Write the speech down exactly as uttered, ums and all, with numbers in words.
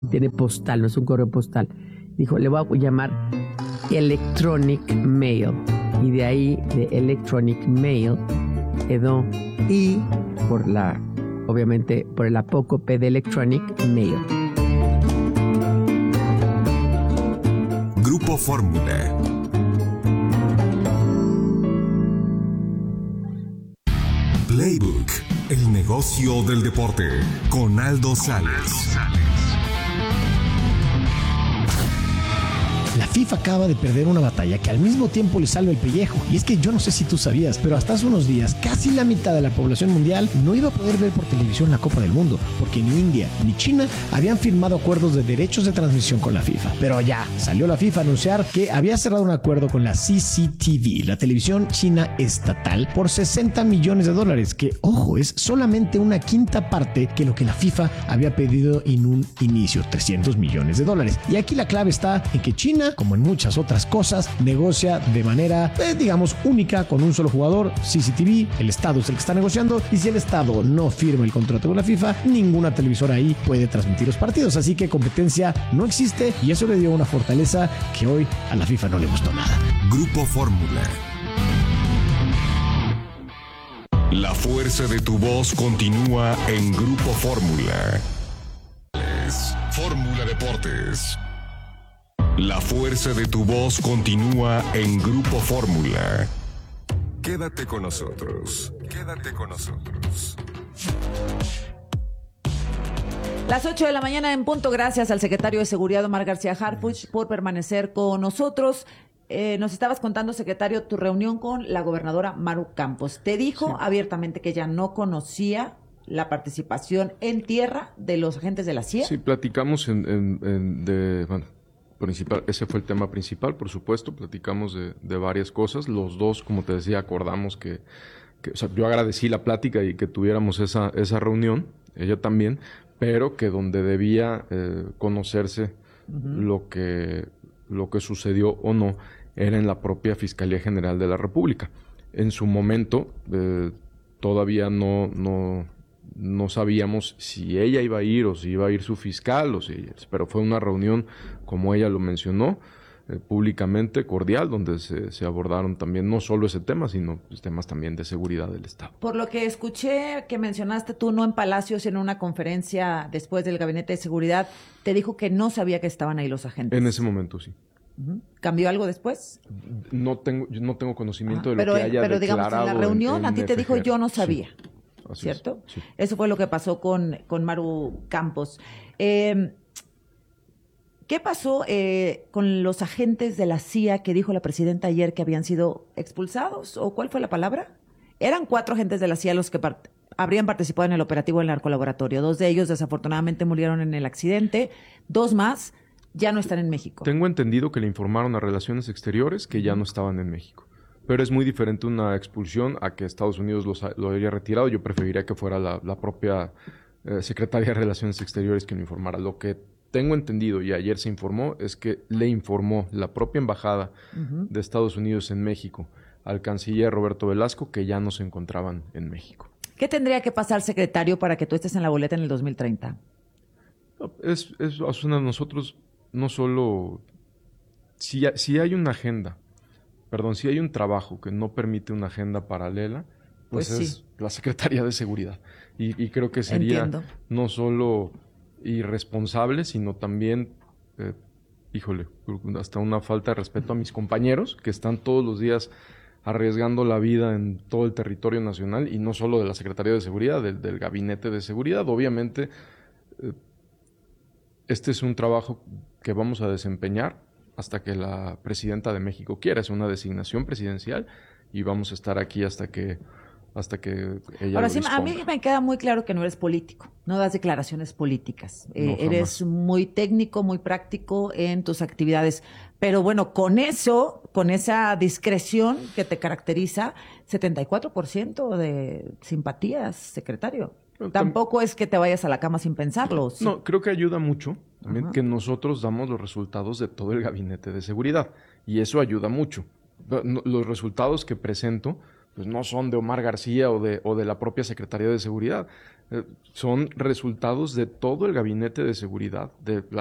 tiene postal, no es un correo postal. Dijo, le voy a llamar Electronic Mail. Y de ahí, de Electronic Mail, quedó I por la, obviamente, por el apócope de Electronic Mail. Grupo Fórmula. Playbook, el negocio del deporte, con Aldo Sales. La FIFA acaba de perder una batalla que al mismo tiempo le salva el pellejo. Y es que yo no sé si tú sabías, pero hasta hace unos días casi la mitad de la población mundial no iba a poder ver por televisión la Copa del Mundo, porque ni India ni China habían firmado acuerdos de derechos de transmisión con la FIFA. Pero ya salió la FIFA a anunciar que había cerrado un acuerdo con la C C T V, la televisión china estatal, por sesenta millones de dólares, que, ojo, es solamente una quinta parte que lo que la FIFA había pedido en un inicio, trescientos millones de dólares. Y aquí la clave está en que China, como en muchas otras cosas, negocia de manera, eh, digamos, única con un solo jugador, C C T V. El Estado es el que está negociando, y si el Estado no firma el contrato con la FIFA, ninguna televisora ahí puede transmitir los partidos. Así que competencia no existe, y eso le dio una fortaleza que hoy a la FIFA no le gustó nada. Grupo Fórmula. La fuerza de tu voz continúa en Grupo Fórmula. Es Fórmula Deportes. La fuerza de tu voz continúa en Grupo Fórmula. Quédate con nosotros. Quédate con nosotros. Las ocho de la mañana en punto. Gracias al secretario de Seguridad, Omar García Harfuch, por permanecer con nosotros. Eh, nos estabas contando, secretario, tu reunión con la gobernadora Maru Campos. Te dijo sí. abiertamente que ella no conocía la participación en tierra de los agentes de la C I A. Sí, platicamos en, en, en de... Bueno, principal, ese fue el tema principal, por supuesto, platicamos de, de varias cosas. Los dos, como te decía, acordamos que, que o sea, yo agradecí la plática y que tuviéramos esa, esa reunión, ella también, pero que donde debía eh, conocerse uh-huh. lo que, lo que sucedió o no era en la propia Fiscalía General de la República. En su momento, eh, todavía no, no, no sabíamos si ella iba a ir o si iba a ir su fiscal, o si, pero fue una reunión, como ella lo mencionó, eh, públicamente, cordial, donde se, se abordaron también no solo ese tema, sino pues, temas también de seguridad del Estado. Por lo que escuché que mencionaste tú, no en Palacio, sino en una conferencia después del Gabinete de Seguridad, te dijo que no sabía que estaban ahí los agentes. En ese momento, sí. Uh-huh. ¿Cambió algo después? No tengo, no tengo conocimiento ah, de lo pero, que haya pero, declarado. Pero digamos, en la reunión en, en a ti te dijo yo no sabía. Sí. Así ¿Cierto? Es, sí. Eso fue lo que pasó con, con Maru Campos. Eh, ¿Qué pasó eh, con los agentes de la C I A que dijo la presidenta ayer que habían sido expulsados? ¿O cuál fue la palabra? Eran cuatro agentes de la C I A los que part- habrían participado en el operativo del narcolaboratorio. Dos de ellos desafortunadamente murieron en el accidente. Dos más ya no están en México. Tengo entendido que le informaron a Relaciones Exteriores que ya no estaban en México. Pero es muy diferente una expulsión a que Estados Unidos los, lo haya retirado. Yo preferiría que fuera la, la propia eh, Secretaría de Relaciones Exteriores quien lo informara. Lo que tengo entendido, y ayer se informó, es que le informó la propia Embajada uh-huh. de Estados Unidos en México al canciller Roberto Velasco que ya no se encontraban en México. ¿Qué tendría que pasar, secretario, para que tú estés en la boleta en el dos mil treinta? Es, es, es una, nosotros no solo... Si, si hay una agenda... Perdón, si hay un trabajo que no permite una agenda paralela, pues, pues es sí. la Secretaría de Seguridad. Y, y creo que sería Entiendo. no solo irresponsable, sino también, eh, híjole, hasta una falta de respeto a mis compañeros que están todos los días arriesgando la vida en todo el territorio nacional, y no solo de la Secretaría de Seguridad, del, del Gabinete de Seguridad. Obviamente, eh, este es un trabajo que vamos a desempeñar hasta que la presidenta de México quiera. Es una designación presidencial y vamos a estar aquí hasta que hasta que ella Ahora lo sí, disponga. A mí me queda muy claro que no eres político, no das declaraciones políticas. No, eh, eres muy técnico, muy práctico en tus actividades. Pero bueno, con eso, con esa discreción que te caracteriza, setenta y cuatro por ciento de simpatías, secretario. Pero Tampoco tam- es que te vayas a la cama sin pensarlo. ¿Sí? No, creo que ayuda mucho también Ajá. que nosotros damos los resultados de todo el Gabinete de Seguridad. Y eso ayuda mucho. Los resultados que presento pues no son de Omar García o de, o de la propia Secretaría de Seguridad. Eh, son resultados de todo el gabinete de seguridad, de la